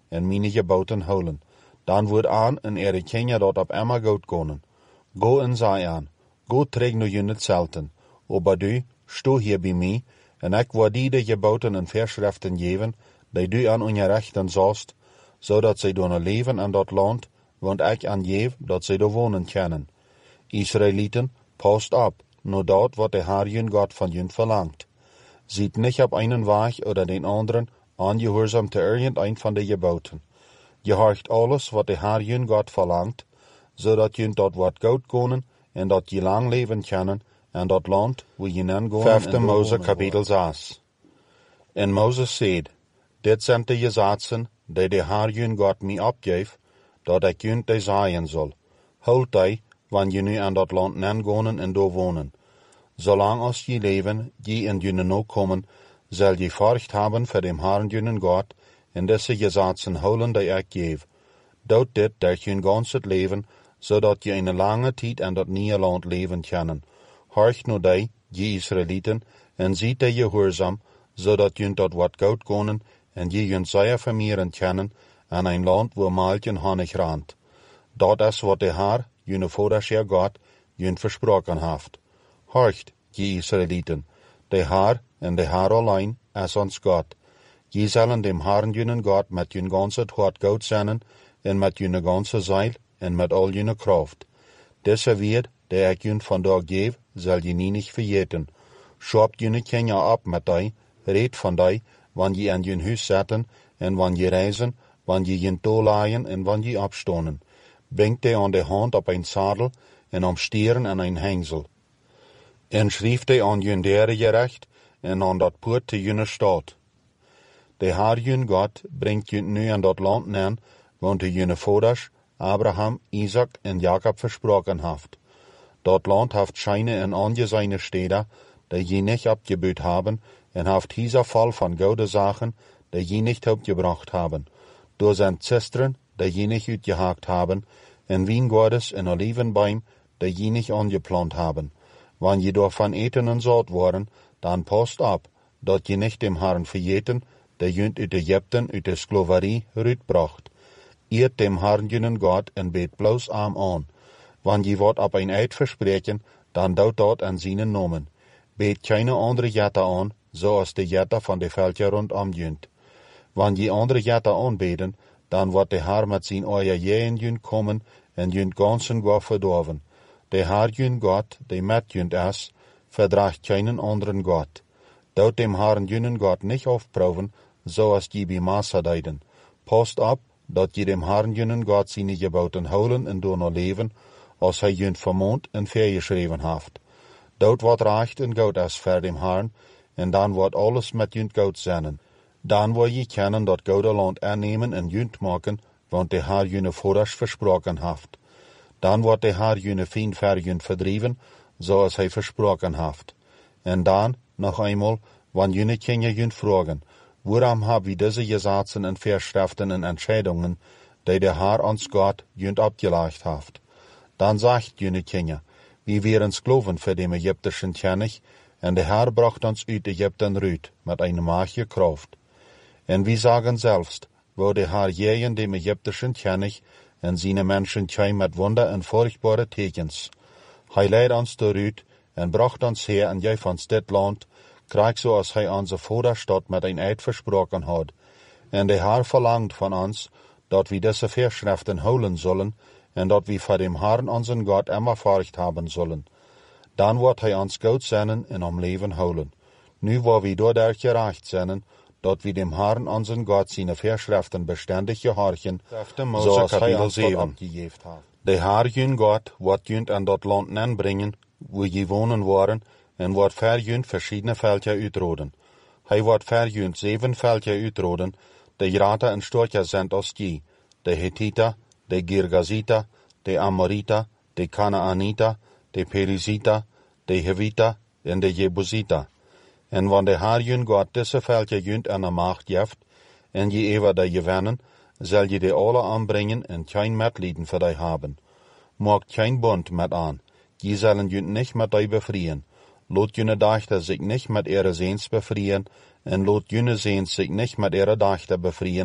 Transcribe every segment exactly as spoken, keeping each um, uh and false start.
en mine geboten houden. Dan wordt aan en ere kenja dat op emma goud konen. Go en zei aan, go terug naar jullie zelten. Oba du, sto hier bij mij, en ik word die de geboten en verschriften geven, die du aan onze rechten zost, zodat zij doen leven aan dat land, want ik aan geef dat zij er wonen kunnen. Israëlieten, past op, naar dat wat de Heer jullie God van jullie verlangt. Ziet niet op een weg oder den anderen ongehoorzaam te irgendein van de geboten. Je hoort alles wat de Heer jullie God verlangt, zodat jullie dat wat goud konen en dat je lang leven kunnen en dat land waar je nan gaan. Vijfde Mose kapitel zes. En Moses zei, dit zijn de gesetzen die de Heer jullie God mij opgeeft, dat ik jullie die zeggen zal. Houd die, wanneer je nu aan dat land nan gaan en door wonen. Zolang als je leven, je en jullie nog komen, zal je furcht hebben voor de Heer jullie God, en deze gesetzen houden die ik geef. Doe dit door je ganse leven, zodat je een lange tijd aan dat nieuwe land leven kunnen. Horcht nu die, je Israëlieten, en ziet die gehoorzaam, zodat je dat wat goud konen, en je je zeer vermeerderen kunnen aan een land waar melk en honig raadt. Dat is wat de Heer, jullie vaders Heer God, jullie versproken heeft. Horcht, je Israëlieten, de Heer en de Heer alleen is ons God. Je zullen dem Heeren jullie God met jullie ganse hart goud zijn, en met jullie ganse ziel, en met al jullie kracht. Deze woord, die ik jullie vandaag geef, zal je niet vergeten. Schop jullie kinderen op met die, red van die, wanneer je in jullie huis zitten, en wanneer je reizen, wanneer je in tol laaien, en wanneer je opstonen. Breng die aan de hand op een zadel, en om stieren en een hengsel. En schrijf die aan jullie dere gerecht, en aan dat poort te jullie stad. De Heer jullie God brengt jullie nu aan dat land neer, want de jullie vaders, Abraham, Isaac en Jacob versproken heeft. Dat land heeft scheine en angezijne steden, die je niet opgebuurd hebben, en heeft dieser val van gouden zaken, die je niet opgebracht hebben. Door zijn zesteren, die je niet uitgehaakt hebben, en wijngaardes en olivenboom, die je niet aangeplant hebben. Wanneer je daarvan eten en zout worden, dan past op, dat je niet dem Herrn vergeten, die je uit Egypten, uit de slaverie, uitbracht. Eert dem Herrn jullie God en beet bloos arm aan. Wanneer je wat op een eid verspreken, dan doet dat aan zijn namen. Beet geen andere jette aan, zoals de jette van de veldje rondom junt. Wanneer je andere jette aanbeden, dan wordt de Heer met zijn oeien jeen junt komen en junt ganzen God verdorven. De Heer junt God, die met junt is, verdraagt geen anderen God. Dout dem Herrn jullie God niet afproeven, zoals je bij Massa deden. Past op, dat je dem Herrn jullie God zijn geboten houden en door leven, als hij jullie vermoond en vergeschreven heeft. Dout wat recht en goud is voor dem Herrn, en dan wordt alles met jullie goud zijn. Dan wil je kennen dat gouden land aannemen en jullie maken, want de Heer jullie vaders versproken heeft. Dan wordt de Heer jullie vijand voor jullie verdreven, zoals hij versproken heeft. En dan, nog eenmaal, wanneer jullie kinderen jullie vragen, waarom hebben we deze gesetzen en verschriften en entscheidungen, die de Heer ons God jullie opgelegd heeft? Dan zegt jullie kinderen, we werden skloven voor de Egyptischen König, en de Heer bracht ons uit Egypten uit, met een machtige kracht. En we zeggen zelfs, waar de Heer jeen de Egyptischen König en zijn mensen kwam met wonder en furchtbare tekens. Hij leidde ons eruit en bracht ons her en gaf ons dit land, krijg zoals hij onze vaderstad met een eid versproken had. En de Heer verlangt van ons, dat we deze verschriften houden zullen, en dat we voor dem Herrn onze God immer furcht hebben zullen. Dan wordt hij ons goud zenden en om leven houden. Nu waar we doordat gerecht zijn, dat we dem Herrn onze God zijn verschriften bestendig gehorchen, zoals hij ons dat opgegeven heeft. De Heer jullie God wordt jullie aan dat land nenbrengen, waar je wonen worden, en wordt voor jullie verschillende veldjes uitroden. Hij wordt voor jullie zeven veldjes uitroden, die groter en sterker zijn als je, de Hittiter, de Girgaziter, de Amoriter, de Kanaaniter, de Periziter, de Heviter en de Jebusiter. En wanneer de Heer jullie God deze veldjes jullie aan de macht geeft, en je even die gewinnen, zal je die alle aanbrengen en geen medelijden voor die hebben. Maak geen bond met aan, je zullen jullie niet met die bevrijen. Laat jullie dachten zich niet met ihre zeens bevrijen, en laat jullie zeens zich niet met ihre dachten bevrijen,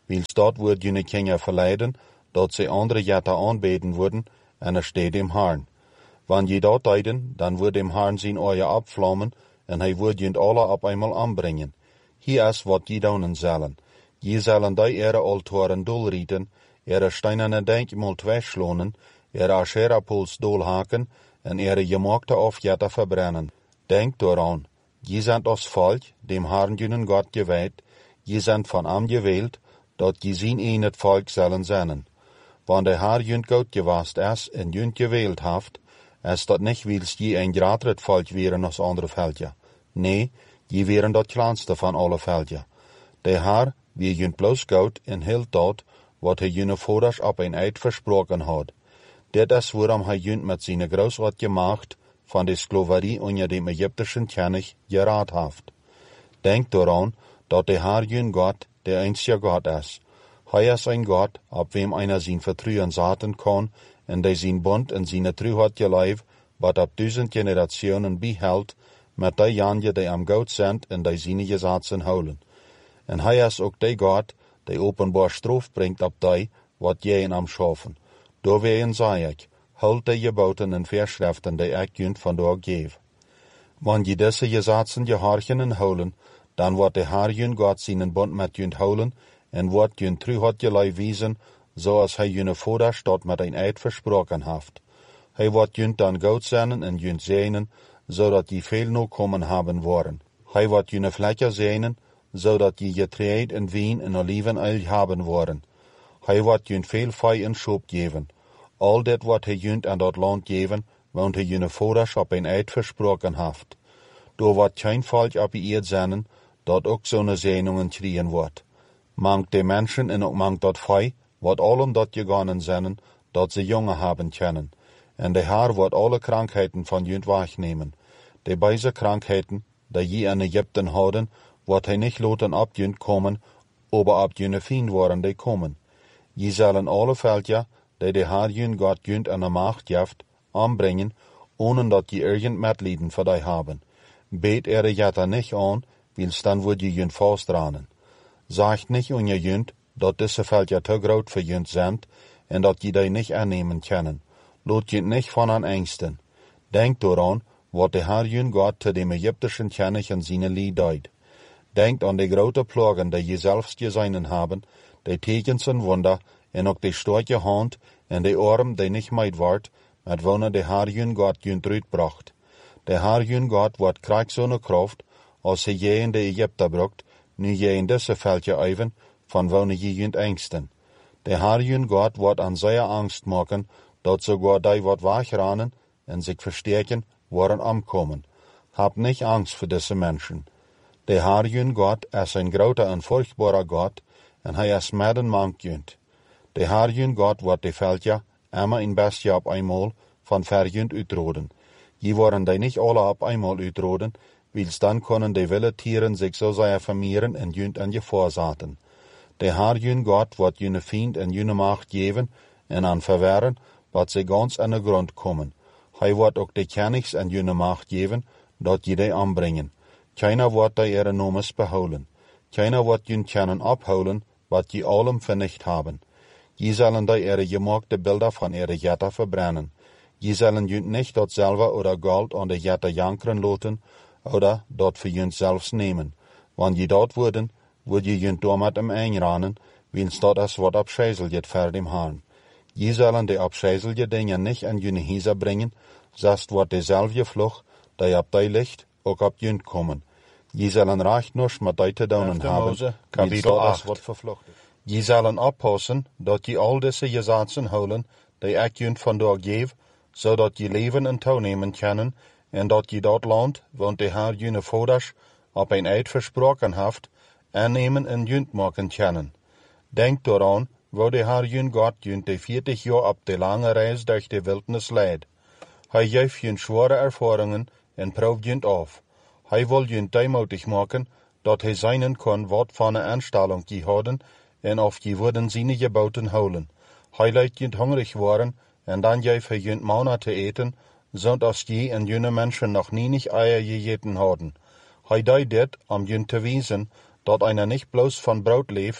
wils dort wordt jullie Kenya verleiden, dat ze andere jatta aanbeden worden, en er steed dem Herrn. Wanneer je dat deiden, dan wordt dem Herrn zijn ogen opvlammen, en hij wordt jullie alle op eenmaal aanbrengen. Hier is wat je doen zullen. Je zullen die ere altoren doelrieten, ere steinerne denkmal wegslonen, ere Asherah-pools doelhaken, en ere gemaakte afjatta verbrennen. Denk daaraan, je bent als volk, dem Herrn jullie God gewijd, je bent van hem gewählt, dat je zijn een het volk zullen zijn. Wanneer de Herr jullie God gewast is en jullie gewählt heeft, is dat niet wils je een groter het volk wären als andere velden. Nee, je wären dat kleinste van alle velden. De Herr wie jullie bloos God en hield dat, wat hij jullie voorders op een eid versproken had. Dit is waarom hij jullie met zijn grootheid gemaakt van de slaverie onder de Egyptischen koning geraad heeft. Denk daaraan dat de Herr jullie God de einzige God is. Hij is een God op wem einer zijn vertrouwen zetten kan en die zijn bond en zijn truheid geleef, wat op duizend generationen behoudt, met die janje die am God zijn en die zijn gezaten houden. En hij is ook die God die openbaar straf brengt op die wat jij in hem schaffen. Doorwegen zei ik, houd die geboten en verschriften die ik jullie vandaag geef. Wanneer je deze gezaten gehoorgen en houden, dan wordt de Heer jullie God zijn bond met jullie houden en wordt jullie truheid geleef wezen, zoals hij jullie voorders tot met een eid versproken heeft. Hij wordt jullie dan goed zijn en jullie zegenen, zodat je veel nakomen hebben worden. Hij wordt jullie vlekken zegenen, zodat je getreed en wien en olivenöl hebben worden. Hij wordt jullie veel vee en schop geven. Al dit wat hij jullie aan dat land geven, want hij jullie voorders op een eid versproken heeft. Door wordt geen volk op je eerd zijn, dat ook zo'n zegeningen krijgen wordt. Mangt de mensen en ook mangt dat vee, wat allem dat gegaan zijn, dat ze jongen hebben kunnen. En de Heer wordt alle krankheden van jullie wegnemen. De beide krankheden, die je in Egypten hadden, wordt hij niet laten op jullie komen, aber op jullie vriend worden die komen. Je zullen alle veldja, die de Heer jullie God jullie aan de macht geeft, aanbrengen, ohne dat je irgend medlijden voor die hebben. Beet er jatta niet aan, wils dan word je jullie vastdranen. Zeg niet aan je jullie, dat deze veldja te groot voor jullie zijn, en dat je die niet aannemen kunnen. Laat je niet van aan angsten. Denk daaraan, wat de Heer jullie God te de Egyptischen koning en zijn lied deed. Denk aan de grote plagen die je zelfs gezien hebben, de tekens en wonder, en ook de sterke hand en de arm die niet meid wordt, met wanneer de Heer jullie God jullie uitbracht. De Heer jullie God wordt krijgt zo'n kracht, als hij je in de Egypte bracht, nu je in deze veldje even, van wanneer je jullie angsten. De Heer jullie God wordt aan zijn angst maken, dat sogar die wat wegrennen en zich versterken, worden omkomen. Hab niet angst voor deze mensen. De Heer jullie God is een grote en furchtbare God, en hij is midden mank jullie. De Heer jullie God wordt de veldja, immer een bestje op eenmaal, van ver jullie uitroden. Je worden die niet alle op eenmaal uitroden, wils dan kunnen de wilde tieren zich zo zeer vermeeren en jullie aan je voorzaten. De Heer jullie God wordt jullie vriend en jullie macht geven, en aan verweren, wat ze gans aan de grond komen. Hij wordt ook de kennis en jullie macht geven, dat je die aanbrengen. Keiner wordt die ere nomes behouden. Keiner wordt jullie kunnen ophouden, wat je allem vernicht hebben. Je zullen die ere gemaakte beelden van ere jatta verbrennen. Je zullen jullie niet dat zilver oder gold aan de jatta jankeren laten, oder dat voor jullie zelfs nemen. Wanneer je dat worden, word je jullie door met hem einranen, wils dat is wat opschijzeljet voor dem Herrn. Je zullen de opschijzelje dingen niet aan jullie huizen brengen, zelfs wordt dezelfde vlug, die op die ligt, ook op jullie komen. Je zullen recht nog met die te doen hebben, wils dat is wat vervlucht is. Je zullen oppassen, dat je al deze gezaten houden, die ik jullie vandaag geef, zodat je leven en toenemen kunnen, en dat je dat land, want de Heer jullie voorders op een eid versproken heeft, aannemen en jullie maken kunnen. Denk daaraan, waar de Heer jullie God jullie de veertig jaar op de lange reis door de wildernis leidt. Hij geeft jullie zware ervaringen en proeft jullie af. Hij wil jullie deemoedig maken, dat hij zijn kan wat van een aanstelling je houden, en of je worden zijn geboten houden. Hij laat jullie hongerig worden, en dan geeft hij jullie manna te eten, zodat je en jullie mensen nog nie niet eier gegeten hadden. Hij deed dit om jullie te wijzen, dat einer niet bloos van brood leeft,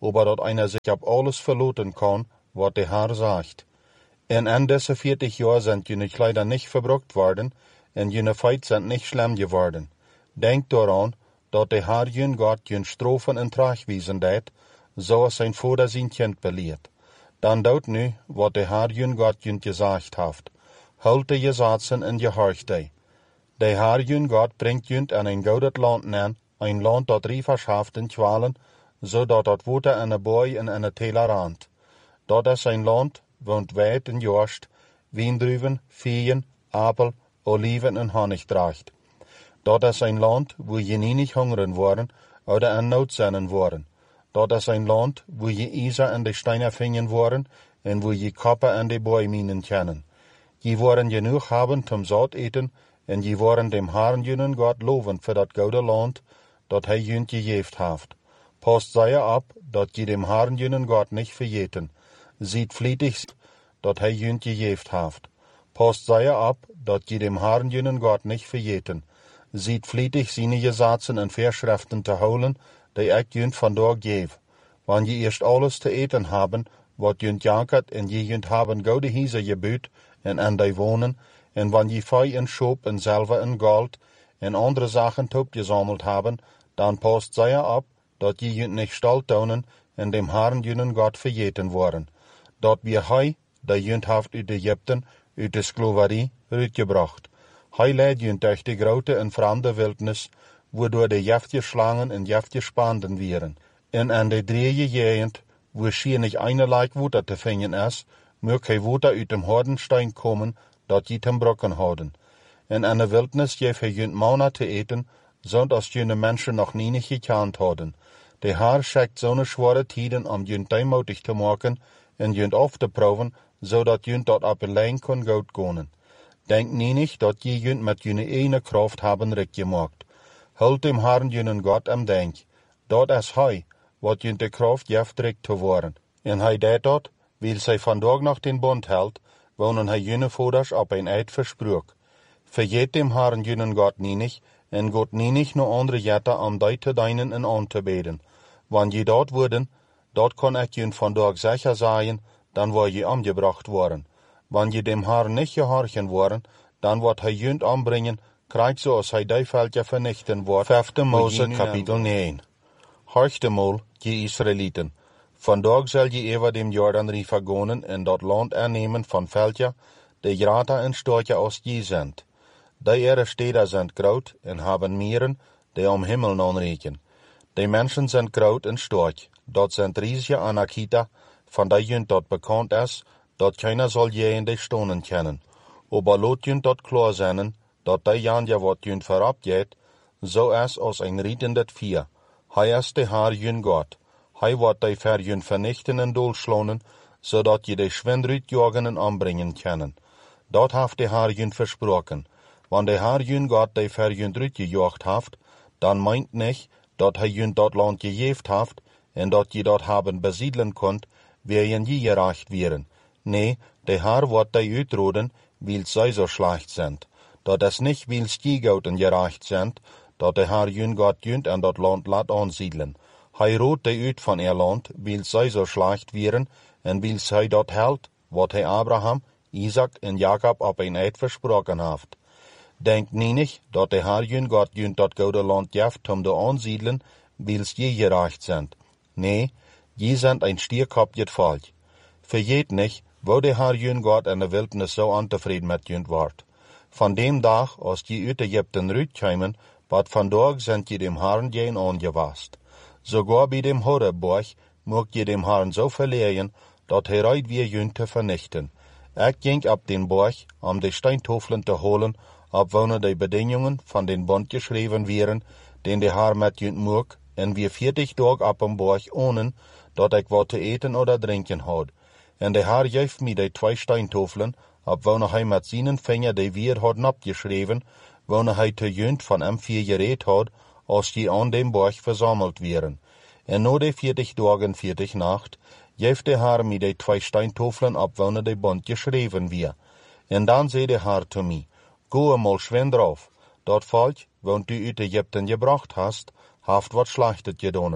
aber dat einer sich op alles verlaten kann, wat de Herr sagt. En an deze veertig jaar zijn jullie Kleider nicht verbrucht worden, en jullie feit zijn nicht schlimm geworden. Denk daaraan, dat de Herr jun Gott jun strofen en terechtwijzen deed, zoals zijn vader zijn kind beleert. Dan doet nu, wat de Herr jun Gott jun gezegd heeft. Houd de gesetzen en gehorcht die. De Herr jun Gott brengt jun aan een gouden land aan, een land dat riefers heeft in kwalen, zodat het water en een boy en een teler randt. Dat is een land, woont wijd en jorst, wiendruiven, veen, appel, oliven en honig draagt. Dat is een land, wo je niet hongeren worden, oder aan nood zijn worden. Dat is een land, wo je ijzer en de steinen vinden worden, en wo je koppen en de boeiminen kennen. Je worden genoeg hebben om zout eten, en je worden dem Herrn junen God loven voor dat gouden land, dat hij junt gegeven heeft. Past zij op, dat je dem Herrn junen God niet vergeten. Ziet vlietig, dat hij junt gegeven heeft. Past zij op, dat je dem Herrn junen God niet vergeten. Ziet vlietig zijn gesetzen en verschriften te houden, die ik junt vandaag geef. Wanneer je eerst alles te eten hebben, wat junt jankert, en je junt hebben gouden huizen gebouwd, en aan die wonen, en wanneer je vee en schop en zilver en goud, en andere zaken opgezameld hebben, dan past zij op, dat je junt niet stal tonen, en dem Herrn junen God vergeten worden. Dat weer hij, die junt heeft uit Egypten, uit de slaverie, uitgebracht. Hij leidt junt durch de grote en vreemde wildnis, waardoor de jeftige slangen en jeftige spanden wieren. En aan de drieën gegend, waar schier niet einerlei water te vinden is, moet hij water uit dem harden steen komen, dat je ten brokken houden. En aan de wildnis geeft hij junt manna te eten, zodat jullie mensen nog niet gekend hadden. De Heer schickt zo'n zware tijden om junt deemoedig te maken, en junt af te proeven, zodat junt dat op alleen kon goed gaan. Denk niet dat je junt met jullie ene kracht hebben rijk gemaakt. Houd dem Herrn junen God am denk. Dat is hij, wat junt de kracht geeft rijk te worden. En hij deed dat, wil zij vandaag nog den bond houdt, wonen hij jullie vaders op een eid versprook. Vergeet dem Herrn junen God niet, en God niet naar andere jetten om die te dienen en aan te beden. Wanneer je dat worden, dat kan ik je vandaag zeker zeggen, dan word je omgebracht worden. Wanneer je dem Herrn niet gehorchen worden, dan wordt hij junt ombrengen, krijgt zoals hij die veldje vernichten wordt. Vijfde Mose kapitel negen. Horchte mol, je Israëlieten. Vandaag zal je even dem Jordanriver gaan en dat land aannemen van veldje, de groter en sterker als je zijn. Die ere steden zijn groot en hebben mieren, die om hemel aanreiken. De mensen zijn groot en sterk. Dat zijn riesige Anakita, van die junt dat bekend is, dat keiner zal je in de stonen kennen. Aber laat junt dat klaar zijn, dat die janja wat junt voorop gaat, zo is als een rietende vier. Hij is de Heer jun God. Hij wordt die ver jun vernichten en doelslonen, zodat je de schwindruit jagen en aanbrengen kennen. Dat heeft de Heer jun versproken. Wanneer de Heer jun God die ver jun uitgejaagd heeft, dan meint niet dat hij jun dat land gegeven heeft en dat je dat hebben besiedelen kunt, weer je gerecht werden. Nee, de Heer wordt die uitroden, wil zij zo slecht zijn. Dat is niet wil stiegout en gerecht zijn, dat de Heer jun God junt en dat land laat aansiedelen. Hij roept die uit van er land, wil zij zo slecht werden, en wil zij dat held, wat hij Abraham, Isaac en Jacob op een eed versproken heeft. Denk niet dat de Heer jun God junt dat gouden land geeft om te aansiedelen, wils je gerecht zijn. Nee, je zijn een stierkopje volk. Vergeet niet, wo de Heer jun God in de wildnis zo ontevreden met junt wordt. Van dem dag, als je uit Egypten uitkomen, wat vandaag zijn je dem Herrn geen aangewast. Sogar bij dem Horeborg moet je dem Herrn zo verleeren, dat hij rijdt weer junt te vernichten. Ik ging op den borg om de steintofelen te holen, op wonen de bedingingen van den bond geschreven werden, den de Heer met junt moek, en weer veertig dagen op een borg ohne, dat ik wat te eten oder drinken had. En de Heer geeft mij de twee steintofelen, op wonen hij met zijn vinger de weer had opgeschreven, wonen hij te junt van hem vier gereed had, als die aan dem borg verzameld werden. En na de veertig dagen veertig nacht, geeft de Heer mij de twee steintofelen op wonen de bond geschreven weer. En dan zei de Heer te mij, go eenmaal schwind drauf, dat volk, want u uit Egypten gebracht hast, heeft wat slechtet gedaan.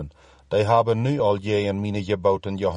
Die hebben nu al jij en mine gebouten